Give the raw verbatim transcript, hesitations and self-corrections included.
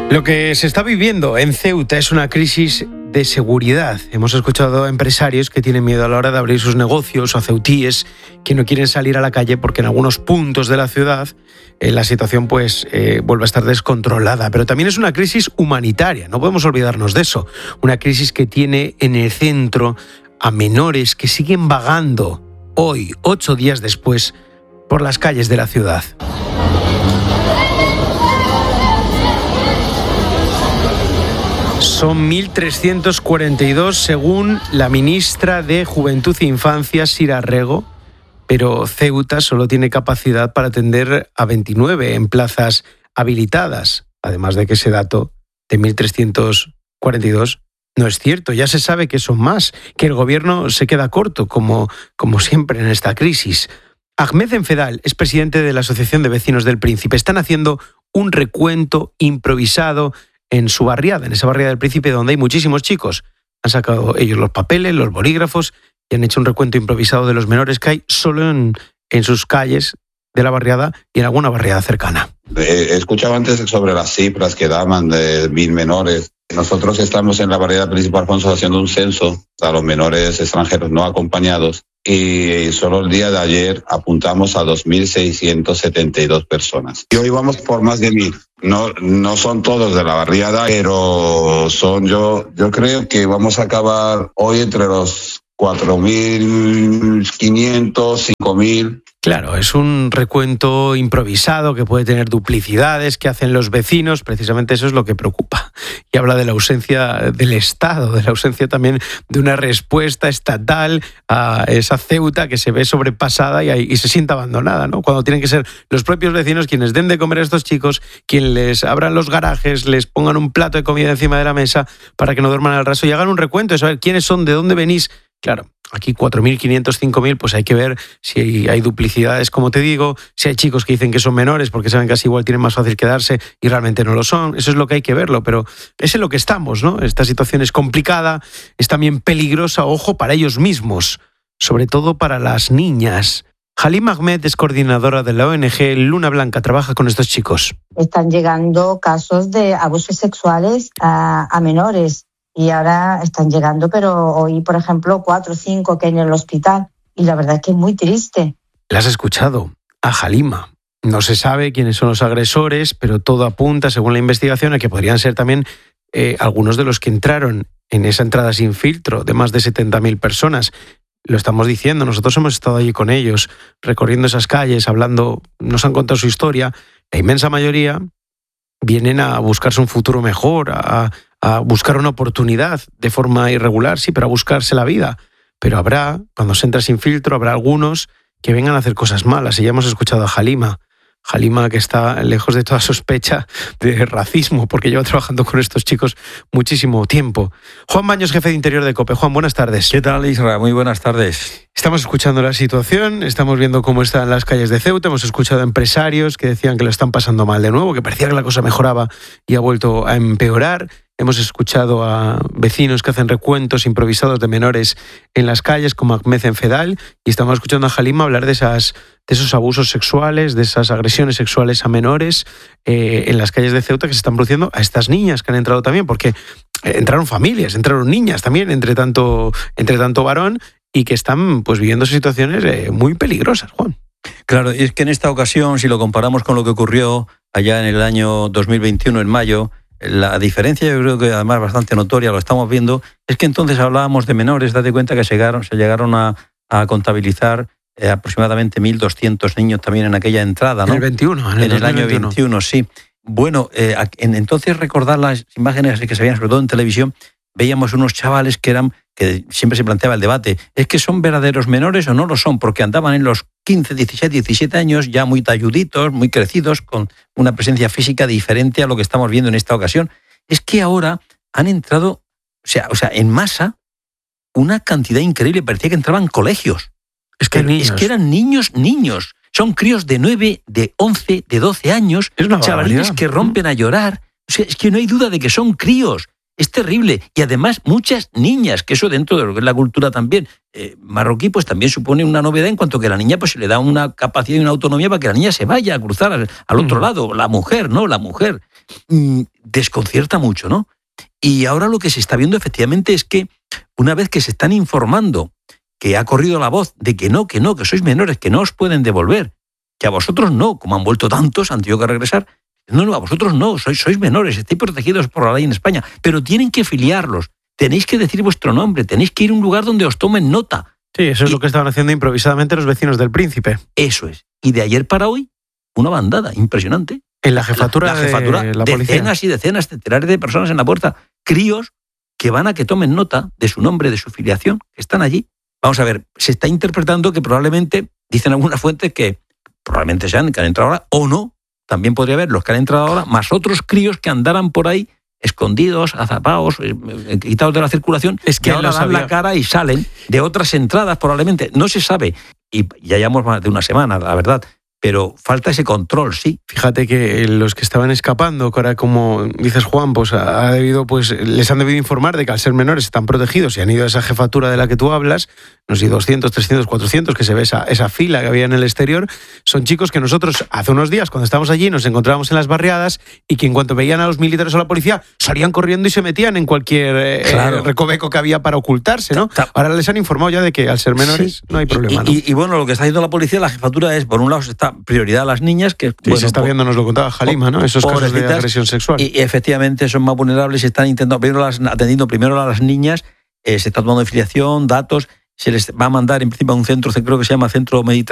Lo que se está viviendo en Ceuta es una crisis de seguridad. Hemos escuchado a empresarios que tienen miedo a la hora de abrir sus negocios, o a ceutíes que no quieren salir a la calle porque en algunos puntos de la ciudad eh, la situación pues eh, vuelve a estar descontrolada. Pero también es una crisis humanitaria, no podemos olvidarnos de eso. Una crisis que tiene en el centro a menores que siguen vagando hoy, ocho días después, por las calles de la ciudad. Son mil trescientos cuarenta y dos según la ministra de Juventud e Infancia, Sira Rego, pero Ceuta solo tiene capacidad para atender a veintinueve en plazas habilitadas. Además de que ese dato de mil trescientos cuarenta y dos no es cierto. Ya se sabe que son más, que el gobierno se queda corto, como, como siempre en esta crisis. Ahmed Enfedal es presidente de la Asociación de Vecinos del Príncipe. Están haciendo un recuento improvisado en su barriada, en esa barriada del Príncipe donde hay muchísimos chicos. Han sacado ellos los papeles, los bolígrafos y han hecho un recuento improvisado de los menores que hay solo en, en sus calles de la barriada y en alguna barriada cercana. He escuchado antes sobre las cifras que daban de mil menores. Nosotros estamos en la barriada Príncipe Alfonso haciendo un censo a los menores extranjeros no acompañados y solo el día de ayer apuntamos a dos mil seiscientas setenta y dos personas. Y hoy vamos por más de mil. No, no son todos de la barriada, pero son yo, yo creo que vamos a acabar hoy entre los cuatro mil quinientos, cinco mil. Claro, es un recuento improvisado que puede tener duplicidades que hacen los vecinos. Precisamente eso es lo que preocupa. Y habla de la ausencia del Estado, de la ausencia también de una respuesta estatal a esa Ceuta que se ve sobrepasada y, y se siente abandonada, ¿no? Cuando tienen que ser los propios vecinos quienes den de comer a estos chicos, quienes les abran los garajes, les pongan un plato de comida encima de la mesa para que no duerman al raso y hagan un recuento de saber quiénes son, de dónde venís. Claro, aquí cuatro mil quinientos, cinco mil, pues hay que ver si hay, hay duplicidades, como te digo, si hay chicos que dicen que son menores porque saben que así igual tienen más fácil quedarse y realmente no lo son. Eso es lo que hay que verlo, pero es en lo que estamos, ¿no? Esta situación es complicada, es también peligrosa, ojo, para ellos mismos, sobre todo para las niñas. Halim Ahmed es coordinadora de la O N G Luna Blanca, trabaja con estos chicos. Están llegando casos de abusos sexuales a, a menores. Y ahora están llegando, pero hoy, por ejemplo, cuatro o cinco que hay en el hospital. Y la verdad es que es muy triste. La has escuchado, a Halima. No se sabe quiénes son los agresores, pero todo apunta, según la investigación, a que podrían ser también eh, algunos de los que entraron en esa entrada sin filtro de más de setenta mil personas. Lo estamos diciendo, nosotros hemos estado allí con ellos, recorriendo esas calles, hablando, nos han contado su historia. La inmensa mayoría vienen a buscarse un futuro mejor, a... a buscar una oportunidad de forma irregular, sí, pero a buscarse la vida. Pero habrá, cuando se entra sin filtro, habrá algunos que vengan a hacer cosas malas. Y ya hemos escuchado a Halima. Halima, que está lejos de toda sospecha de racismo, porque lleva trabajando con estos chicos muchísimo tiempo. Juan Baños, jefe de Interior de COPE. Juan, buenas tardes. ¿Qué tal, Isra? Muy buenas tardes. Estamos escuchando la situación, estamos viendo cómo están las calles de Ceuta, hemos escuchado a empresarios que decían que lo están pasando mal de nuevo, que parecía que la cosa mejoraba y ha vuelto a empeorar. Hemos escuchado a vecinos que hacen recuentos improvisados de menores en las calles, como Ahmed Enfedal, y estamos escuchando a Halima hablar de, esas, de esos abusos sexuales, de esas agresiones sexuales a menores eh, en las calles de Ceuta que se están produciendo a estas niñas que han entrado también, porque entraron familias, entraron niñas también, entre tanto, entre tanto varón, y que están pues viviendo situaciones eh, muy peligrosas, Juan. Claro, y es que en esta ocasión, si lo comparamos con lo que ocurrió allá en el año dos mil veintiuno, en mayo, la diferencia, yo creo que además bastante notoria, lo estamos viendo, es que entonces hablábamos de menores. Date cuenta que se llegaron, se llegaron a, a contabilizar eh, aproximadamente mil doscientos niños también en aquella entrada, ¿no? En el veintiuno, en el, en el año veintiuno, sí. Bueno, eh, en, entonces recordar las imágenes que se veían, sobre todo en televisión, veíamos unos chavales que eran, que siempre se planteaba el debate, ¿es que son verdaderos menores o no lo son? Porque andaban en los quince, diecisiete, diecisiete años, ya muy talluditos, muy crecidos, con una presencia física diferente a lo que estamos viendo en esta ocasión. Es que ahora han entrado, o sea, o sea en masa, una cantidad increíble, parecía que entraban colegios. Es que, es que eran niños, niños. Son críos de nueve, de once, de doce años, chavalines que rompen a llorar. O sea, es que no hay duda de que son críos. Es terrible. Y además muchas niñas, que eso dentro de lo que es la cultura también, eh, marroquí, pues también supone una novedad en cuanto que la niña pues se le da una capacidad y una autonomía para que la niña se vaya a cruzar al, al otro mm. lado. La mujer, ¿no? La mujer. Mm, desconcierta mucho, ¿no? Y ahora lo que se está viendo efectivamente es que una vez que se están informando que ha corrido la voz de que no, que no, que sois menores, que no os pueden devolver, que a vosotros no, como han vuelto tantos, han tenido que regresar. No, no, a vosotros no, sois, sois menores, estáis protegidos por la ley en España, pero tienen que filiarlos, tenéis que decir vuestro nombre, tenéis que ir a un lugar donde os tomen nota. Sí, eso es y, lo que estaban haciendo improvisadamente los vecinos del Príncipe. Eso es. Y de ayer para hoy, una bandada impresionante. En la jefatura, la, la jefatura de la policía. Decenas y decenas, centenares de personas en la puerta, críos que van a que tomen nota de su nombre, de su filiación, que están allí. Vamos a ver, se está interpretando que probablemente, dicen algunas fuentes que probablemente sean que han entrado ahora, o no, también podría haber los que han entrado ahora, más otros críos que andaran por ahí escondidos, azapados, eh, quitados de la circulación, es que, que ahora dan sabía. la cara y salen de otras entradas probablemente. No se sabe, y ya llevamos más de una semana, la verdad, pero falta ese control, sí. Fíjate que los que estaban escapando, que ahora, como dices, Juan, pues ha debido, pues les han debido informar de que al ser menores están protegidos y han ido a esa jefatura de la que tú hablas, no sé, doscientos, trescientos, cuatrocientos, que se ve esa, esa fila que había en el exterior. Son chicos que nosotros hace unos días, cuando estábamos allí, nos encontrábamos en las barriadas y que en cuanto veían a los militares o a la policía, salían corriendo y se metían en cualquier eh, claro. recoveco que había para ocultarse, ¿no? Ahora les han informado ya de que al ser menores sí. no hay problema, y, ¿no? Y, y bueno, lo que está haciendo la policía, la jefatura es, por un lado, se está prioridad a las niñas, que sí, bueno, se está viendo, nos lo contaba Halima, ¿no? Esos casos de agresión sexual. Y, y efectivamente son más vulnerables y están intentando, primero las, atendiendo primero a las niñas, eh, se está tomando filiación, datos, se les va a mandar en principio a un centro, creo que se llama Centro Mediterráneo,